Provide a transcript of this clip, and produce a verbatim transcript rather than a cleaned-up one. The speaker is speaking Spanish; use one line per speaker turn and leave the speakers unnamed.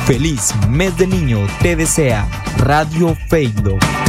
Feliz mes del niño te desea Radio Feido.